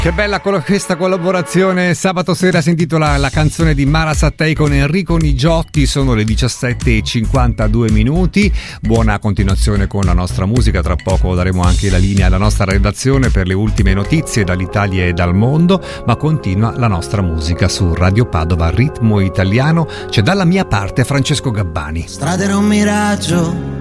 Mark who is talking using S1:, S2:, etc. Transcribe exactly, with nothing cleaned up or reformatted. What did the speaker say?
S1: Che bella questa collaborazione. Sabato sera si intitola La canzone di Mara Sattei con Enrico Nigiotti. Sono le diciassette e cinquantadue minuti. Buona continuazione con la nostra musica. Tra poco daremo anche la linea alla nostra redazione per le ultime notizie dall'Italia e dal mondo, ma continua la nostra musica su Radio Padova, ritmo italiano. C'è dalla mia parte Francesco Gabbani.
S2: Strada era un miraggio,